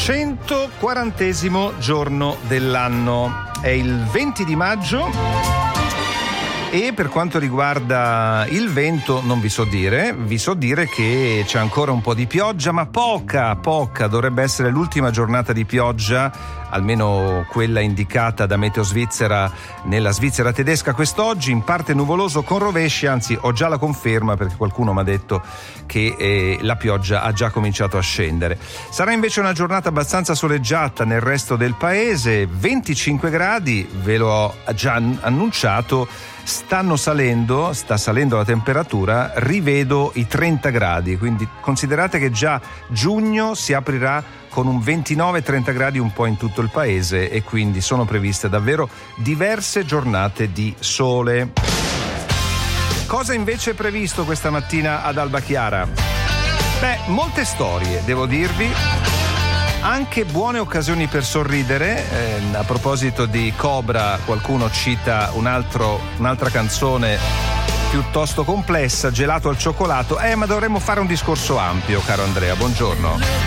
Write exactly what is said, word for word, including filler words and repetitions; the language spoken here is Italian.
centoquarantesimo giorno dell'anno. È il venti di maggio e per quanto riguarda il vento non vi so dire, vi so dire che c'è ancora un po' di pioggia, ma poca, poca. Dovrebbe essere l'ultima giornata di pioggia, almeno quella indicata da Meteo Svizzera nella Svizzera tedesca quest'oggi, in parte nuvoloso con rovesci, anzi ho già la conferma perché qualcuno mi ha detto che eh, la pioggia ha già cominciato a scendere. Sarà invece una giornata abbastanza soleggiata nel resto del paese, venticinque gradi, ve l'ho già annunciato. Stanno salendo, sta salendo la temperatura, rivedo i trenta gradi, quindi considerate che già giugno si aprirà con un ventinove trenta gradi un po' in tutto il paese e quindi sono previste davvero diverse giornate di sole. Cosa invece è previsto questa mattina ad Alba Chiara? Beh, molte storie, devo dirvi. Anche buone occasioni per sorridere. Eh, a proposito di Cobra, qualcuno cita un altro, un'altra canzone piuttosto complessa, Gelato al cioccolato. Eh, ma dovremmo fare un discorso ampio, caro Andrea. Buongiorno.